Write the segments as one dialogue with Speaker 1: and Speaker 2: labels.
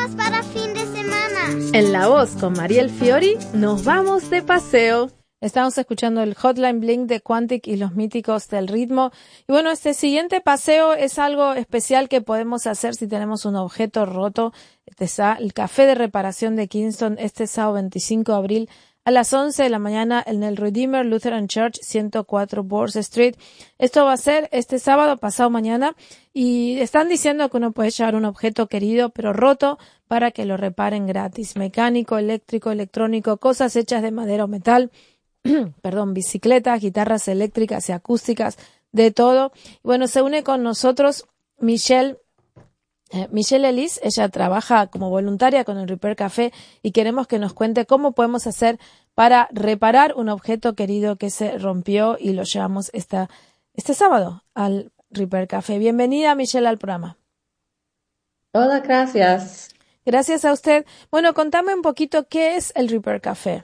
Speaker 1: planes para fin de semana?
Speaker 2: En La Voz con Mariel Fiori nos vamos de paseo. Estamos escuchando el Hotline Bling de Quantic y los míticos del ritmo. Y bueno, este siguiente paseo es algo especial que podemos hacer si tenemos un objeto roto. El Café de Reparación de Kingston este sábado 25 de abril a las 11 de la mañana en el Redeemer Lutheran Church 104 Bourse Street. Esto va a ser este sábado, pasado mañana, y están diciendo que uno puede llevar un objeto querido pero roto para que lo reparen gratis. Mecánico, eléctrico, electrónico, cosas hechas de madera o metal, bicicletas, guitarras eléctricas y acústicas, de todo. Bueno, se une con nosotros Michelle Ellis. Ella trabaja como voluntaria con el Repair Café y queremos que nos cuente cómo podemos hacer para reparar un objeto querido que se rompió y lo llevamos este sábado al Repair Café. Bienvenida, Michelle, al programa.
Speaker 3: Hola, gracias.
Speaker 2: Gracias a usted. Bueno, contame un poquito qué es el Repair Café.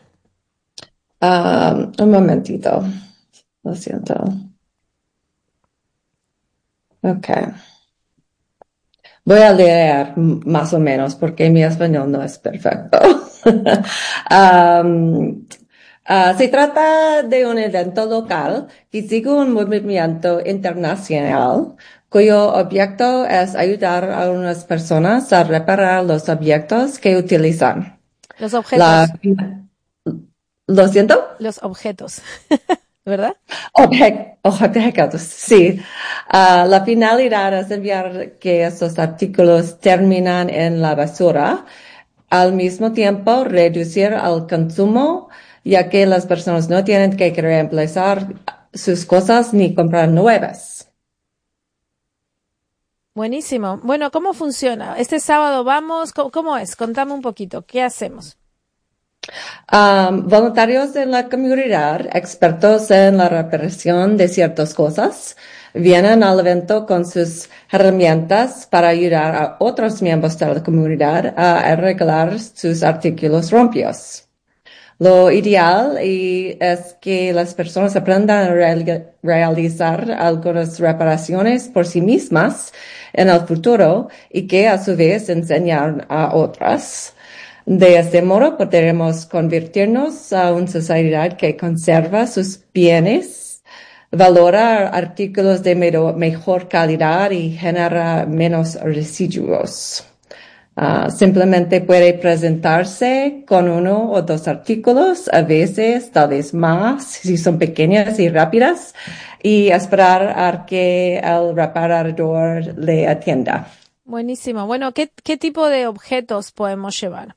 Speaker 3: Un momentito. Lo siento. Okay. Voy a leer más o menos porque mi español no es perfecto. Se trata de un evento local que sigue un movimiento internacional cuyo objeto es ayudar a unas personas a reparar los objetos que utilizan.
Speaker 2: Los objetos.
Speaker 3: ¿Lo siento?
Speaker 2: Los objetos. ¿Verdad?
Speaker 3: Objetos, sí. La finalidad es evitar que estos artículos terminan en la basura, al mismo tiempo reducir el consumo, ya que las personas no tienen que reemplazar sus cosas ni comprar nuevas.
Speaker 2: Buenísimo. Bueno, ¿cómo funciona? Este sábado vamos, ¿cómo es? Contame un poquito, ¿qué hacemos?
Speaker 3: Voluntarios de la comunidad, expertos en la reparación de ciertas cosas, vienen al evento con sus herramientas para ayudar a otros miembros de la comunidad a arreglar sus artículos rompidos. Lo ideal es que las personas aprendan a realizar algunas reparaciones por sí mismas en el futuro y que a su vez enseñan a otras. De este modo podremos convertirnos a una sociedad que conserva sus bienes, valora artículos de mejor calidad y genera menos residuos. Simplemente puede presentarse con uno o dos artículos, a veces, tal vez más, si son pequeñas y rápidas, y esperar a que el reparador le atienda.
Speaker 2: Buenísimo. Bueno, ¿qué tipo de objetos podemos llevar?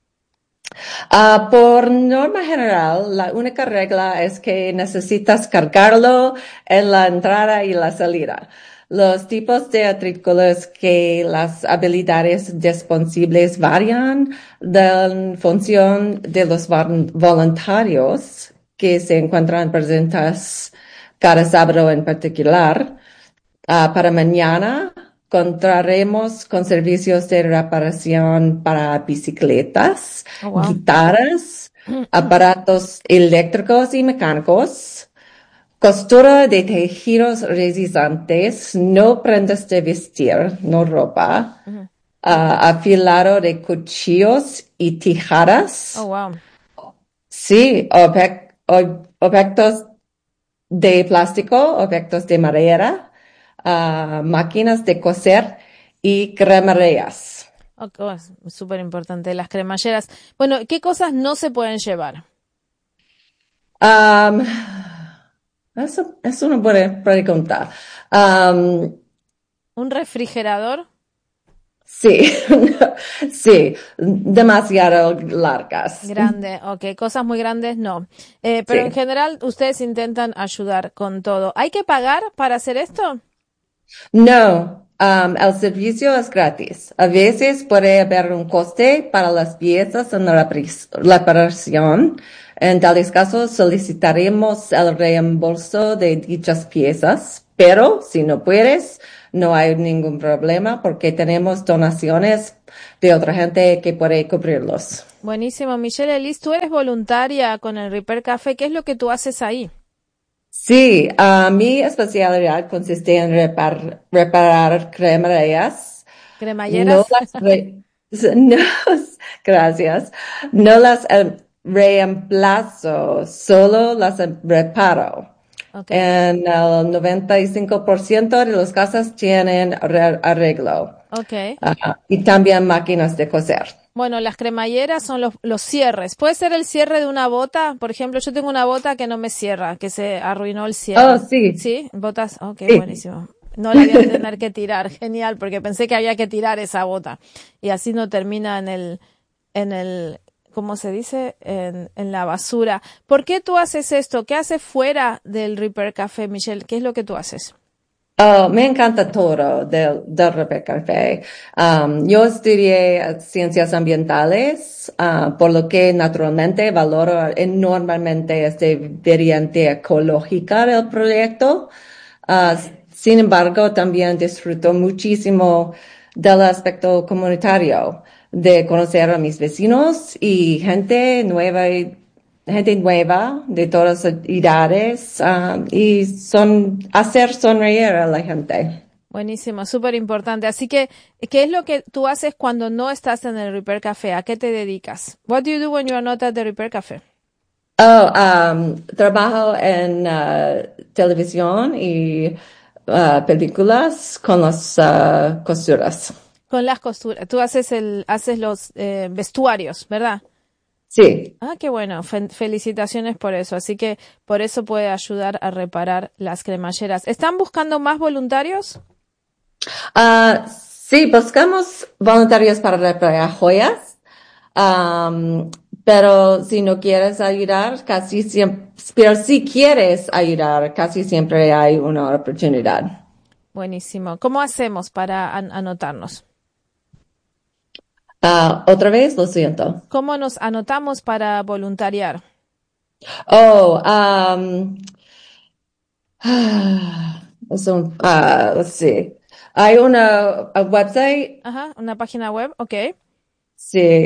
Speaker 3: Por norma general, la única regla es que necesitas cargarlo en la entrada y la salida. Los tipos de artículos que las habilidades disponibles varían en función de los voluntarios que se encuentran presentes cada sábado en particular. Para mañana contaremos con servicios de reparación para bicicletas, guitarras, aparatos eléctricos y mecánicos, costura de tejidos resistentes, no prendas de vestir, no ropa, afilado de cuchillos y tijeras.
Speaker 2: Oh, wow.
Speaker 3: Sí, objetos de plástico, objetos de madera, máquinas de coser y cremalleras.
Speaker 2: Okay, es súper importante, las cremalleras. Bueno, ¿qué cosas no se pueden llevar?
Speaker 3: Es una buena pregunta.
Speaker 2: ¿Un refrigerador?
Speaker 3: Sí, demasiado largas.
Speaker 2: Grande, ok, cosas muy grandes no. Pero
Speaker 3: Sí.
Speaker 2: en general ustedes intentan ayudar con todo. ¿Hay que pagar para hacer esto?
Speaker 3: No, el servicio es gratis. A veces puede haber un coste para las piezas en la reparación. En tales casos solicitaremos el reembolso de dichas piezas, pero si no puedes, no hay ningún problema porque tenemos donaciones de otra gente que puede cubrirlos.
Speaker 2: Buenísimo. Michelle Ellis, tú eres voluntaria con el Repair Café. ¿Qué es lo que tú haces ahí?
Speaker 3: Sí, mi especialidad consiste en reparar cremalleras.
Speaker 2: ¿Cremalleras?
Speaker 3: No, gracias. No las reemplazo, solo las reparo.
Speaker 2: Okay.
Speaker 3: En el 95% de los casos tienen arreglo.
Speaker 2: Okay.
Speaker 3: Y también máquinas de coser.
Speaker 2: Bueno, las cremalleras son los cierres. ¿Puede ser el cierre de una bota? Por ejemplo, yo tengo una bota que no me cierra, que se arruinó el cierre.
Speaker 3: Oh, sí.
Speaker 2: ¿Sí? ¿Botas? Ok,
Speaker 3: Sí.
Speaker 2: buenísimo. No la voy a tener que tirar. Genial, porque pensé que había que tirar esa bota. Y así no termina en el, ¿cómo se dice? En la basura. ¿Por qué tú haces esto? ¿Qué haces fuera del Repair Café, Michelle? ¿Qué es lo que tú haces?
Speaker 3: Oh, me encanta todo del Repair Café. Yo estudié ciencias ambientales, por lo que naturalmente valoro enormemente esta variante ecológica del proyecto. Sin embargo, también disfruto muchísimo del aspecto comunitario, de conocer a mis vecinos y gente nueva de todas las edades, y hacer sonreír a la gente.
Speaker 2: Buenísimo, súper importante. Así que, ¿qué es lo que tú haces cuando no estás en el Repair Café? ¿A qué te dedicas? What do you do when you are not at the Repair Café?
Speaker 3: Trabajo en televisión y películas con las costuras.
Speaker 2: Con las costuras. Tú haces los vestuarios, ¿verdad?
Speaker 3: Sí.
Speaker 2: Ah, qué bueno. Felicitaciones por eso. Así que por eso puede ayudar a reparar las cremalleras. ¿Están buscando más voluntarios?
Speaker 3: Sí, buscamos voluntarios para reparar joyas. Pero si no quieres ayudar, pero si quieres ayudar, casi siempre hay una oportunidad.
Speaker 2: Buenísimo. ¿Cómo hacemos para anotarnos?
Speaker 3: Otra vez, lo siento.
Speaker 2: ¿Cómo nos anotamos para voluntariar?
Speaker 3: Let's see. Hay una website.
Speaker 2: Ajá, una página web, ok.
Speaker 3: Sí,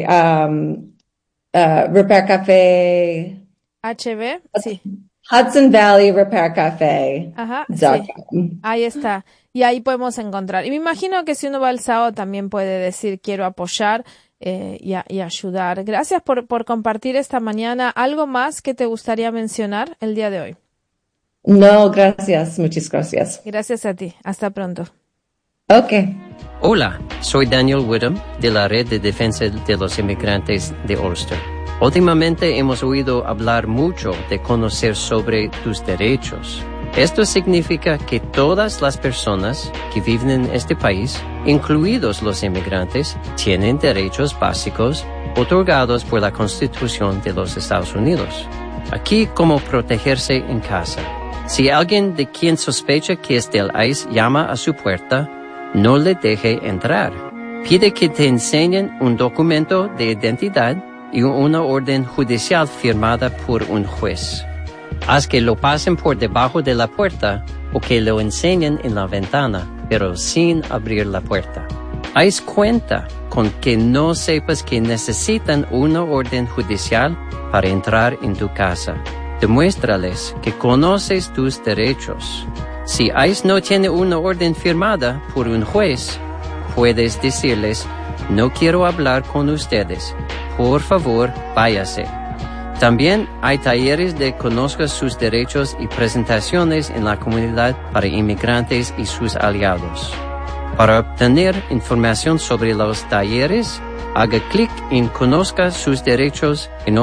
Speaker 3: Repair Café.
Speaker 2: HB, sí.
Speaker 3: Hudson Valley Repair Café.
Speaker 2: Ajá, sí. Ahí está. Y ahí podemos encontrar. Y me imagino que si uno va al sábado también puede decir quiero apoyar y ayudar. Gracias por compartir esta mañana. ¿Algo más que te gustaría mencionar el día de hoy?
Speaker 3: No, gracias. Muchas gracias.
Speaker 2: Gracias a ti. Hasta pronto.
Speaker 3: Okay.
Speaker 4: Hola, soy Daniel Whittam de la Red de Defensa de los Inmigrantes de Ulster. Últimamente hemos oído hablar mucho de conocer sobre tus derechos. Esto significa que todas las personas que viven en este país, incluidos los inmigrantes, tienen derechos básicos otorgados por la Constitución de los Estados Unidos. Aquí, cómo protegerse en casa. Si alguien de quien sospecha que es del ICE llama a su puerta, no le deje entrar. Pide que te enseñen un documento de identidad y una orden judicial firmada por un juez. Haz que lo pasen por debajo de la puerta o que lo enseñen en la ventana, pero sin abrir la puerta. Haz cuenta con que no sepas que necesitan una orden judicial para entrar en tu casa. Demuéstrales que conoces tus derechos. Si ICE no tiene una orden firmada por un juez, puedes decirles, no quiero hablar con ustedes. Por favor, váyase. También hay talleres de Conozca sus derechos y presentaciones en la comunidad para inmigrantes y sus aliados. Para obtener información sobre los talleres, haga clic en Conozca sus derechos en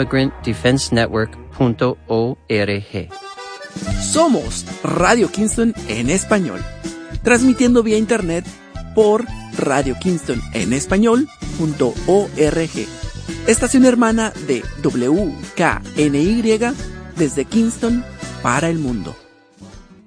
Speaker 4: ulsterinmigrantdefensenetwork.org.
Speaker 5: Somos Radio Kingston en español, transmitiendo vía internet por radiokingstonEnEspañol.org, estación hermana de WKNY desde Kingston para el mundo.